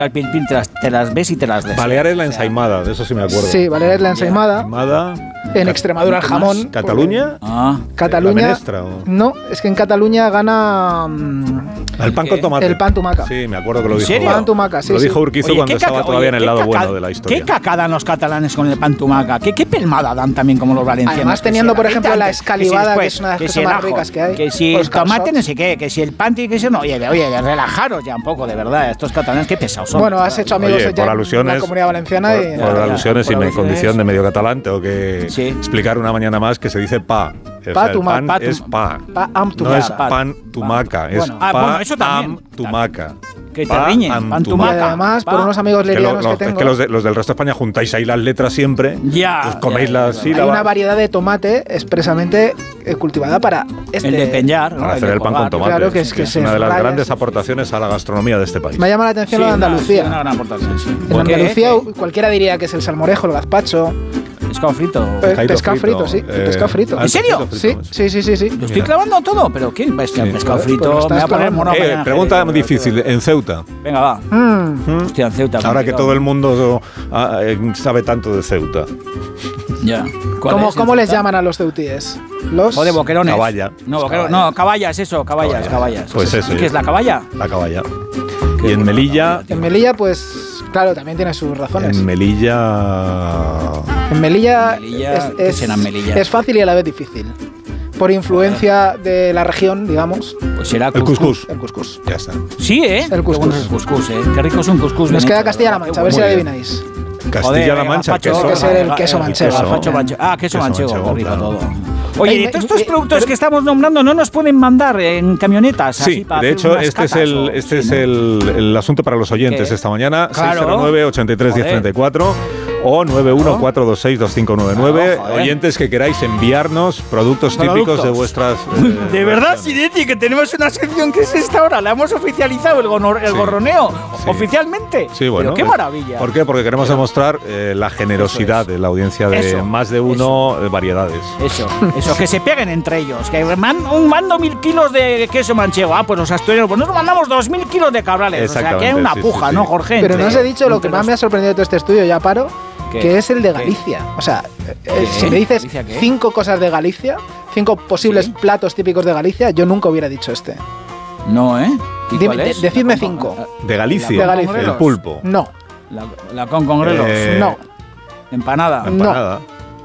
al pin te las ves y te las des. Baleares la ensaimada, de eso sí me acuerdo. Sí, Baleares la ensaimada. En Extremadura el jamón. ¿Cataluña? Cataluña. ¿La menestra, o? No, es que en Cataluña gana el pan con tomate. El pan tumaca. Sí, me acuerdo que lo dijo. ¿En serio? Pan tumaca, sí. Lo dijo Urquizu cuando estaba todavía en el lado bueno de la historia. ¿Qué caca dan los catalanes con el pan tumaca? ¿Qué pelmada dan también como los valencianos? Además teniendo, por ejemplo, la escalivada, que es una de las cosas más ricas que hay. Que si el tomate no sé qué, que si el pan tiene que ser... Oye, relajaros ya un poco, de verdad. Estos catalanes, qué pesados son. Bueno, has hecho amigos ya en la Comunidad Valenciana. Por alusiones y mi condición de medio catalán tengo que explicar una mañana más que se dice pa. Pa tumaca. Pan es pa. No es pan tumaca, es pa am tumaca. Que te riñen, pan tumaca. Y además, por unos amigos lerianos que tengo... Es que los del resto de España juntáis ahí las letras siempre. Ya. Coméis las sílabas. Hay una variedad de tomate expresamente cultivada para el de peñar, para hacer el pan con tomate. Claro, que es una de las grandes aportaciones a la gastronomía de este país. Me llama la atención lo de Andalucía. Una gran aportación, sí. En Andalucía cualquiera diría que es el salmorejo, el gazpacho. Pescado frito. Pescado frito, sí. Pescado frito. ¿En serio? Sí. Lo estoy clavando todo, pero ¿qué? Pescado frito. Me voy a poner mono. Pregunta difícil. En Ceuta. Venga, va. Hostia, en Ceuta. Ahora que todo el mundo sabe tanto de Ceuta. Ya. ¿Cómo les llaman a los ceutíes? Joder, boquerones. Caballa. No, caballas, eso, caballas. Pues eso. ¿Qué es la caballa? La caballa. Y en Melilla... En Melilla, pues, claro, también tiene sus razones. En Melilla es fácil y a la vez difícil. Por influencia de la región, digamos. Pues será el cuscús. El cuscús. Ya está. Sí, el cuscús. El cuscús, Qué rico es un cuscús. Nos queda Castilla-La Mancha, a ver si lo adivináis. Castilla-La Mancha, queso. Que ser el queso manchego. Queso manchego, qué rico todo. Oye, de todos estos productos que estamos nombrando, ¿no nos pueden mandar en camionetas? Sí, de hecho, este es el asunto para los oyentes esta mañana. 609-83-1034 o 914262599. Oyentes que queráis enviarnos productos típicos de vuestras... de verdad, Sinetti, que tenemos una sección que es esta hora. La hemos oficializado, el gorroneo, oficialmente. Sí, bueno. Pero qué maravilla. ¿Por qué? Porque queremos demostrar la generosidad de la audiencia de más de uno variedades. Eso, que se peguen entre ellos. Que mando 1000 kilos de queso manchego. Pues los asturianos, pues nos mandamos 2000 kilos de cabrales. O sea, que hay una puja, ¿no, Jorge? Pero no os he dicho lo que más me ha sorprendido de todo este estudio, ya paro. Que es el de Galicia. O sea, si me dices 5 cosas de Galicia, 5 posibles platos típicos de Galicia, yo nunca hubiera dicho este. No, ¿eh? Decidme 5. ¿De Galicia? El pulpo. No. La con grelos. No. Empanada. No.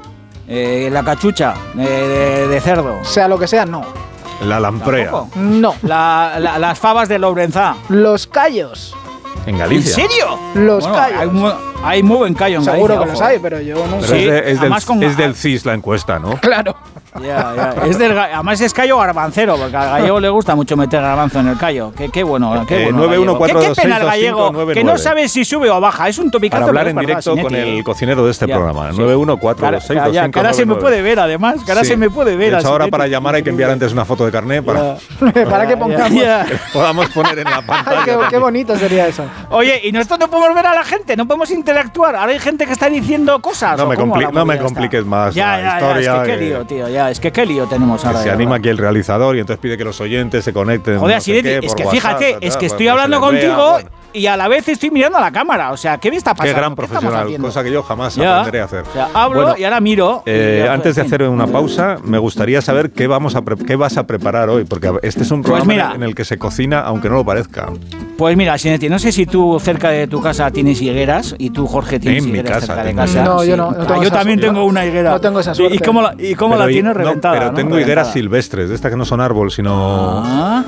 La cachucha de cerdo. Sea lo que sea, no. La lamprea. No. Las fabas de Lourenzá. Los callos. ¿En Galicia? ¿En serio? Los callos. Hay muy buen callo en Galicia. Seguro que los hay, pero yo no sé. Es del CIS la encuesta, ¿no? Claro. Ya. Además es callo garbancero, porque al gallego le gusta mucho meter garbanzo en el callo. Qué bueno. Qué pena el gallego, que no sabe si sube o baja. Es un topicazo. Para hablar en directo con el cocinero de este programa. 914262599. Que ahora se me puede ver, además. Que ahora se me puede ver. De hecho, ahora para llamar hay que enviar antes una foto de carné para que podamos poner en la pantalla. Qué bonito sería eso. Oye, y nosotros no podemos ver a la gente, no podemos interactuar. Ahora hay gente que está diciendo cosas. No me compliques más la historia. Es que qué lío, tío. Es que qué lío tenemos ahora. Se anima aquí el realizador y entonces pide que los oyentes se conecten. Joder, es que fíjate, es que estoy hablando contigo y a la vez estoy mirando a la cámara. O sea, ¿qué me está pasando? Qué gran profesional, cosa que yo jamás aprenderé a hacer. O sea, hablo y ahora miro. Antes de hacer una pausa, me gustaría saber qué vas a preparar hoy, porque este es un programa en el que se cocina, aunque no lo parezca. Pues mira, Sinetti, no sé si tú cerca de tu casa tienes higueras y tú, Jorge, tienes higueras cerca de casa. No, yo no. Yo también tengo una higuera. No tengo esa suerte. ¿Y cómo la tienes reventada? Pero tengo higueras silvestres, de estas que no son árbol, sino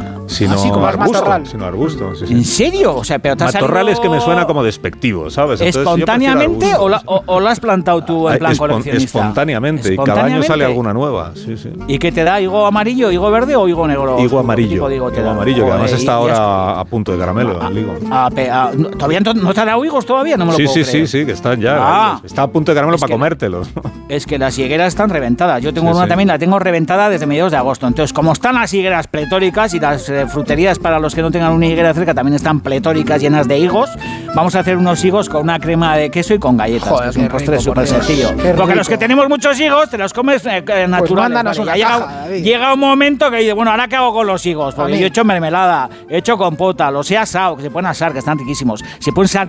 arbusto. Sí. ¿En serio? O sea, pero te has matorral es que me suena como despectivo, ¿sabes? Entonces, ¿espontáneamente o la has plantado tú en plan coleccionista? Espontáneamente, y cada año sale alguna nueva. Sí. ¿Y qué te da? ¿Higo amarillo, higo verde o higo negro? Higo amarillo. Higo amarillo, que además está ahora a punto de caramelo. ¿Todavía no te han dado higos todavía? No me lo puedo creer. Sí, que están ya. Está a punto de caramelo para comértelos. Es que las higueras están reventadas. Yo tengo una también, la tengo reventada desde mediados de agosto. Entonces, como están las higueras pletóricas y las fruterías para los que no tengan una higuera cerca también están pletóricas bolsitas llenas de higos. Vamos a hacer unos higos con una crema de queso y con galletas. Joder, es un postre súper sencillo. Porque los que tenemos muchos higos, te los comes naturales. Pues llega un momento que dices, bueno, ¿ahora qué hago con los higos? Porque yo he hecho mermelada, he hecho compota, los he asado, que se pueden asar, que están riquísimos. Se pueden